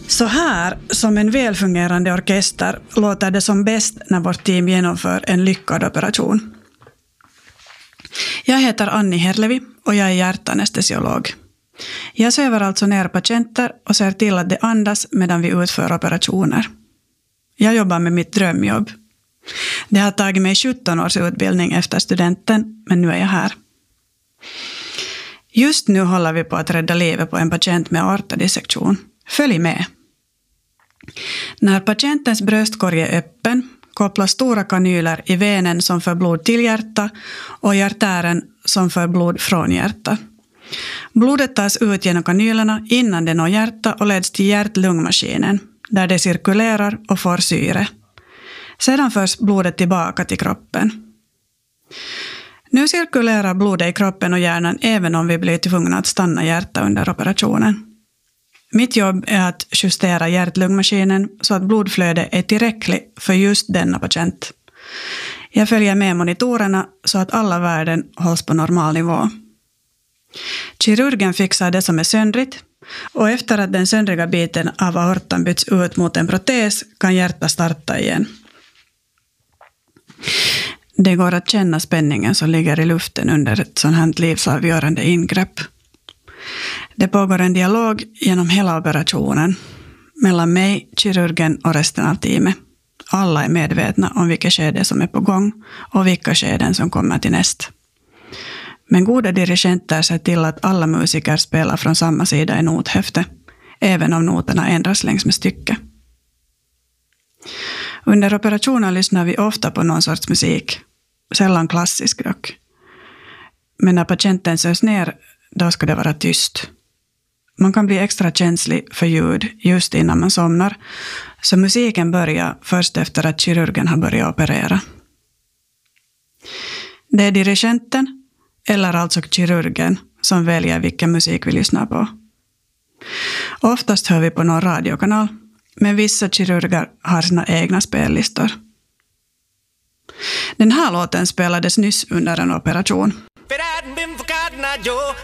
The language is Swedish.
Så här, som en välfungerande orkester, låter det som bäst när vårt team genomför en lyckad operation. Jag heter Anni Herlevi och jag är hjärtanestesiolog. Jag söver alltså ner patienter och ser till att de andas medan vi utför operationer. Jag jobbar med mitt drömjobb. Det har tagit mig 17 års utbildning efter studenten, men nu är jag här. Just nu håller vi på att rädda livet på en patient med aortadissektion. Följ med! När patientens bröstkorg är öppen kopplas stora kanyler i venen som för blod till hjärta och i artären som för blod från hjärta. Blodet tas ut genom kanylerna innan det når hjärta och leds till hjärt-lungmaskinen där det cirkulerar och får syre. Sedan förs blodet tillbaka till kroppen. Nu cirkulerar blodet i kroppen och hjärnan även om vi blir tvungna att stanna hjärta under operationen. Mitt jobb är att justera hjärt-lungmaskinen så att blodflödet är tillräckligt för just denna patient. Jag följer med monitorerna så att alla värden hålls på normal nivå. Kirurgen fixar det som är söndrigt och efter att den söndriga biten av aortan byts ut mot en protes kan hjärtat starta igen. Det går att känna spänningen som ligger i luften under ett sådant här livsavgörande ingrepp. Det pågår en dialog genom hela operationen mellan mig, kirurgen och resten av teamet. Alla är medvetna om vilka skeden som är på gång och vilka skeden som kommer till näst. Men goda dirigenter ser till att alla musiker spelar från samma sida i nothäfte, även om noterna ändras längs med stycke. Under operationen lyssnar vi ofta på någon sorts musik, sällan klassisk dock. Men när patienten sös ner, då ska det vara tyst. Man kan bli extra känslig för ljud just innan man somnar, så musiken börjar först efter att kirurgen har börjat operera. Det är dirigenten, eller alltså kirurgen, som väljer vilken musik vi lyssnar på. Oftast hör vi på någon radiokanal, men vissa kirurger har sina egna spellistor. Den här låten spelades nyss under en operation.